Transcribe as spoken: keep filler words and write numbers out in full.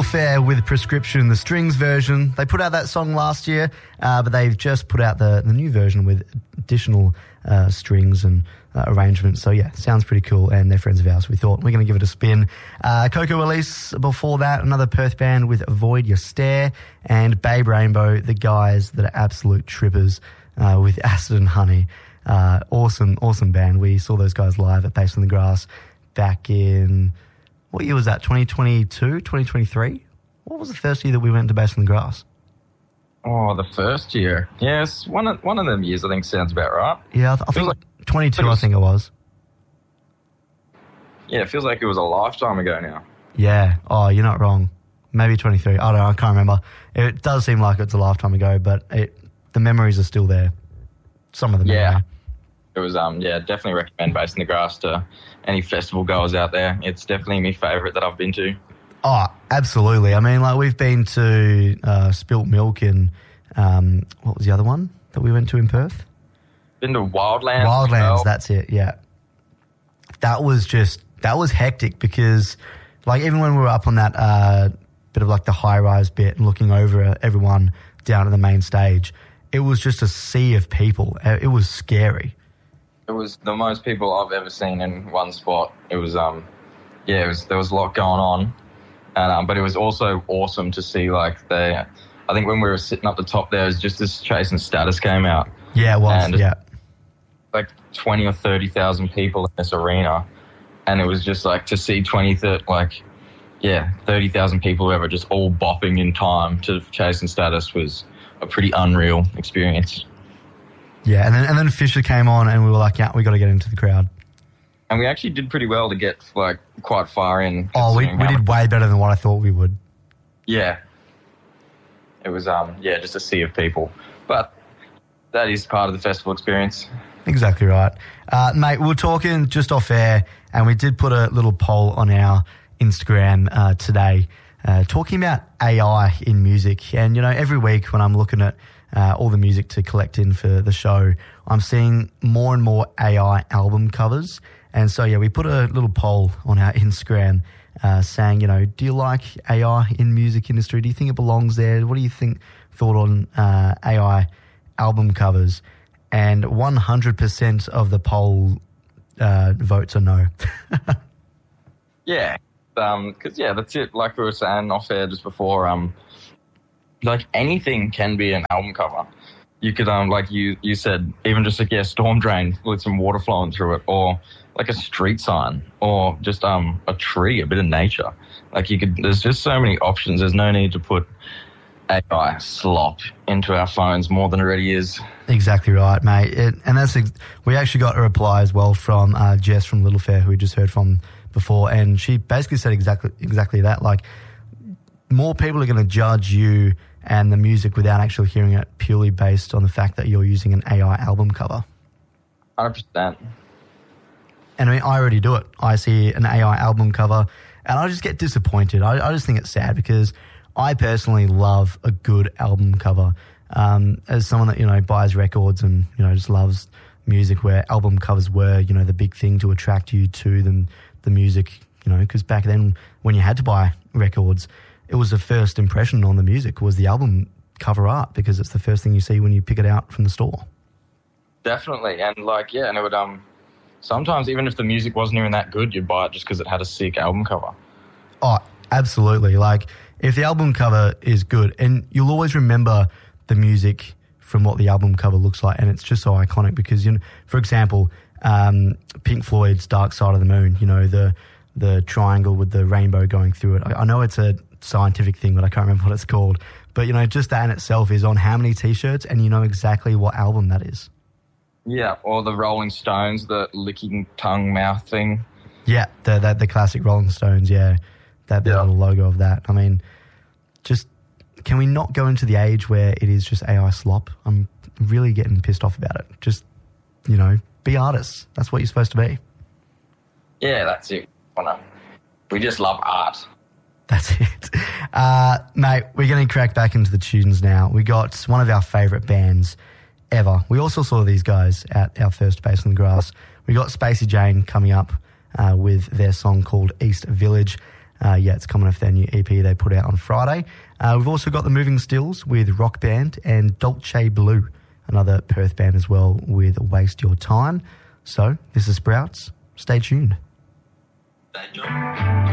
Fair with Prescription, the Strings version. They put out that song last year, uh, but they've just put out the, the new version with additional uh, strings and uh, arrangements. So, yeah, sounds pretty cool, and they're friends of ours. We thought we're going to give it a spin. Uh, Coco Elise, before that, another Perth band with Avoid Your Stare, and Babe Rainbow, the guys that are absolute trippers uh, with Acid and Honey. Uh, awesome, awesome band. We saw those guys live at Bass in the Grass back in... What year was that? twenty twenty-two, twenty twenty-three? What was the first year that we went to Bass in the Grass? Oh, the first year. Yes, one of one of them years I think sounds about right. Yeah, I, th- I think like, twenty-two, was, I think it was. Yeah, it feels like it was a lifetime ago now. Yeah. Oh, you're not wrong. Maybe twenty-three. I don't know. I can't remember. It does seem like it's a lifetime ago, but it, the memories are still there. Some of them. Yeah. Anyway. It was, um, yeah, definitely recommend Bass in the Grass to any festival goers out there. It's definitely my favourite that I've been to. Oh, absolutely. I mean, like, we've been to uh, Spilt Milk and um, what was the other one that we went to in Perth? Been to Wildlands. Wildlands, well. That's it, yeah. That was just, that was hectic because, like, even when we were up on that uh, bit of, like, the high-rise bit and looking over uh, everyone down at the main stage, it was just a sea of people. It was scary. It was the most people I've ever seen in one spot. It was, um, yeah, it was, there was a lot going on. And, um, but it was also awesome to see, like, they, I think when we were sitting up the top there, it was just as Chase and Status came out. Yeah, it was, and yeah. Like twenty or thirty thousand people in this arena. And it was just like to see twenty, thirty, like, yeah, thirty thousand people ever just all bopping in time to Chase and Status was a pretty unreal experience. Yeah, and then and then Fisher came on and we were like, yeah, we got to get into the crowd. And we actually did pretty well to get, like, quite far in. Oh, we we did way better than what I thought we would. Yeah. It was, um yeah, just a sea of people. But that is part of the festival experience. Exactly right. Uh, mate, we were talking just off air and we did put a little poll on our Instagram uh, today uh, talking about A I in music. And, you know, every week when I'm looking at Uh, all the music to collect in for the show, I'm seeing more and more A I album covers. And so, yeah, we put a little poll on our Instagram uh, saying, you know, do you like A I in music industry? Do you think it belongs there? What do you think, thought on uh, A I album covers? And one hundred percent of the poll uh, votes are no. Yeah, um, because, yeah, that's it. Like we were saying off air just before, um, like anything can be an album cover. You could, um, like you, you said, even just like, yeah, storm drain with some water flowing through it, or like a street sign, or just um a tree, a bit of nature. Like you could, there's just so many options. There's no need to put A I slop into our phones more than it already is. Exactly right, mate. It, and that's ex- we actually got a reply as well from uh, Jess from Little Fair, who we just heard from before, and she basically said exactly exactly that. Like, more people are going to judge you and the music without actually hearing it purely based on the fact that you're using an A I album cover. one hundred percent. And I mean, I already do it. I see an A I album cover and I just get disappointed. I, I just think it's sad because I personally love a good album cover. Um, as someone that, you know, buys records and, you know, just loves music where album covers were, you know, the big thing to attract you to them, the music, you know, because back then when you had to buy records, it was the first impression on the music was the album cover art because it's the first thing you see when you pick it out from the store. Definitely. And like, yeah, and it would, um, sometimes even if the music wasn't even that good, you'd buy it just because it had a sick album cover. Oh, absolutely. Like, if the album cover is good, and you'll always remember the music from what the album cover looks like, and it's just so iconic because, you know, for example, um, Pink Floyd's Dark Side of the Moon, you know, the the triangle with the rainbow going through it. I, I know it's a scientific thing, but I can't remember what it's called. But, you know, just that in itself is on how many T-shirts, and you know exactly what album that is. Yeah, or the Rolling Stones, the licking tongue mouth thing. Yeah, the the, the classic Rolling Stones, yeah. That the yeah. little logo of that. I mean, just, can we not go into the age where it is just A I slop? I'm really getting pissed off about it. Just, you know, be artists. That's what you're supposed to be. Yeah, that's it. We just love art. That's it. Uh, mate, we're going to crack back into the tunes now. We got one of our favourite bands ever. We also saw these guys at our first Bass in the Grass. We got Spacey Jane coming up uh, with their song called East Village. Uh, yeah, it's coming off their new E P they put out on Friday. Uh, we've also got the Moving Stills with Rock Band and Dolce Blue, another Perth band as well, with Waste Your Time. So this is Sprouts. Stay tuned. Stay tuned.